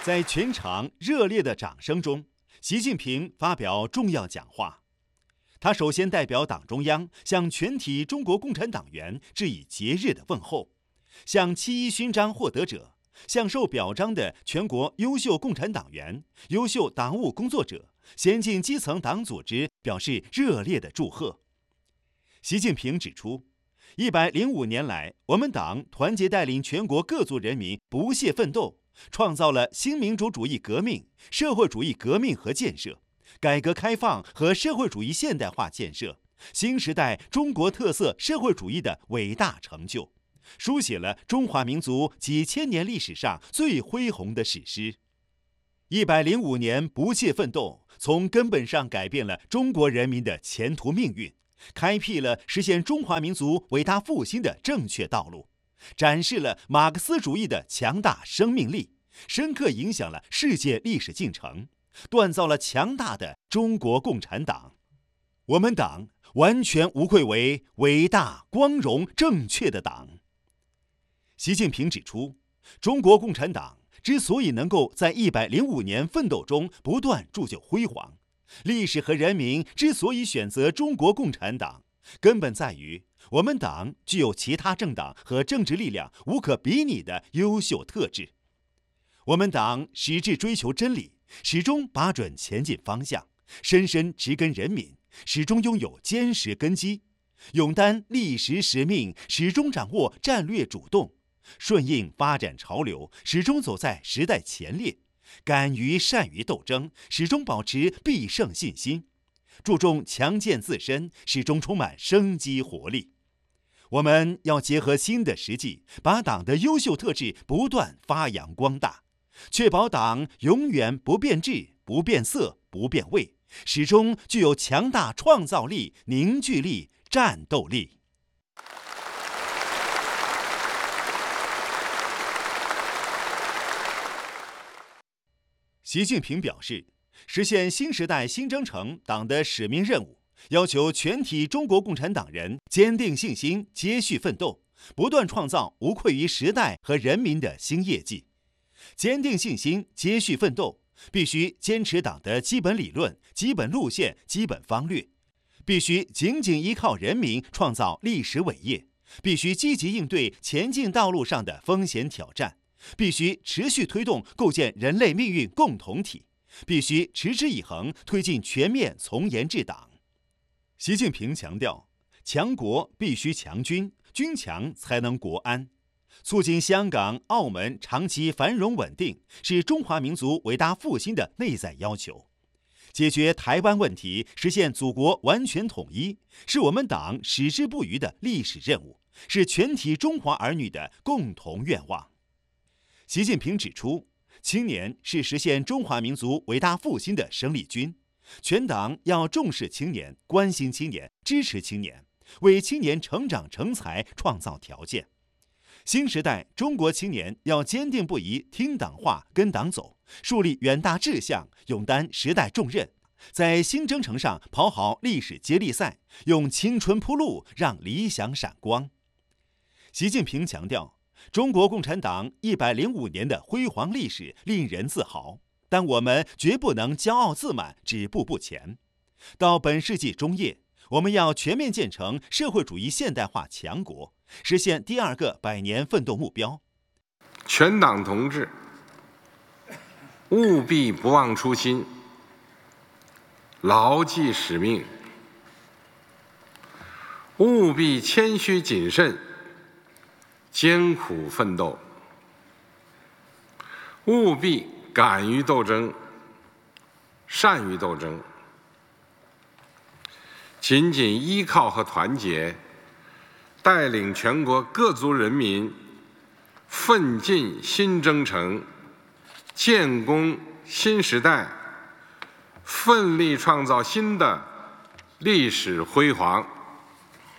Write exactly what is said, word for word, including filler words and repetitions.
在全场热烈的掌声中，习近平发表重要讲话。他首先代表党中央向全体中国共产党员致以节日的问候，向七一勋章获得者、向受表彰的全国优秀共产党员、优秀党务工作者、先进基层党组织表示热烈的祝贺。习近平指出，一百零五年来，我们党团结带领全国各族人民不懈奋斗，创造了新民主主义革命、社会主义革命和建设、改革开放和社会主义现代化建设、新时代中国特色社会主义的伟大成就，书写了中华民族几千年历史上最恢宏的史诗。一百零五年不懈奋斗，从根本上改变了中国人民的前途命运，开辟了实现中华民族伟大复兴的正确道路，展示了马克思主义的强大生命力，深刻影响了世界历史进程，锻造了强大的中国共产党。我们党完全无愧为伟大、光荣、正确的党。习近平指出，中国共产党之所以能够在一百零五年奋斗中不断铸就辉煌，历史和人民之所以选择中国共产党，根本在于我们党具有其他政党和政治力量无可比拟的优秀特质。我们党矢志追求真理，始终把准前进方向，深深植根人民，始终拥有坚实根基，勇担历史使命，始终掌握战略主动，顺应发展潮流，始终走在时代前列，敢于善于斗争，始终保持必胜信心，注重强健自身，始终充满生机活力。我们要结合新的实际，把党的优秀特质不断发扬光大，确保党永远不变质、不变色、不变味，始终具有强大创造力、凝聚力、战斗力。习近平表示，实现新时代新征程党的使命任务，要求全体中国共产党人坚定信心，接续奋斗，不断创造无愧于时代和人民的新业绩。坚定信心，接续奋斗，必须坚持党的基本理论、基本路线、基本方略，必须紧紧依靠人民创造历史伟业，必须积极应对前进道路上的风险挑战，必须持续推动构建人类命运共同体，必须持之以恒推进全面从严治党。习近平强调，强国必须强军，军强才能国安。促进香港、澳门长期繁荣稳定，是中华民族伟大复兴的内在要求。解决台湾问题，实现祖国完全统一，是我们党矢志不渝的历史任务，是全体中华儿女的共同愿望。习近平指出，青年是实现中华民族伟大复兴的生力军，全党要重视青年，关心青年，支持青年，为青年成长成才创造条件。新时代中国青年要坚定不移听党话、跟党走，树立远大志向，勇担时代重任，在新征程上跑好历史接力赛，用青春铺路，让理想闪光。习近平强调，中国共产党一百零五年的辉煌历史令人自豪，但我们绝不能骄傲自满、止步不前。到本世纪中叶，我们要全面建成社会主义现代化强国，实现第二个百年奋斗目标。 全党同志务必不忘初心，牢记使命，务必谦虚谨慎，艰苦奋斗，务必敢于斗争，善于斗争，紧紧依靠和团结，带领全国各族人民奋进新征程，建功新时代，奋力创造新的历史辉煌。